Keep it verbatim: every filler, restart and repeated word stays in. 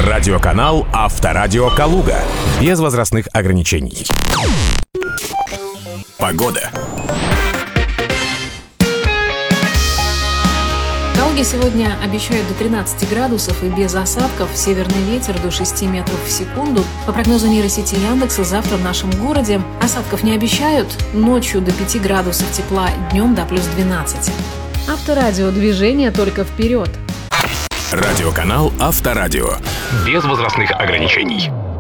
Радиоканал Авторадио Калуга. Без возрастных ограничений. Погода. В Калуге сегодня обещают до тринадцати градусов и без осадков. Северный ветер до шести метров в секунду. По прогнозу нейросети Яндекса, завтра в нашем городе осадков не обещают. Ночью до пяти градусов тепла, днем до плюс двенадцати. Авторадио, движение только вперед. Радиоканал Авторадио. Без возрастных ограничений.